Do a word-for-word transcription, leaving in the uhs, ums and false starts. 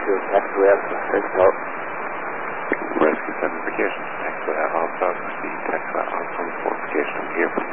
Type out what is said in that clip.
Rescue, taxiway Alpha, Rescue Alpha. Rescue seven, vacation, taxiway Alpha, proceed, taxiway Alpha, fortification, here for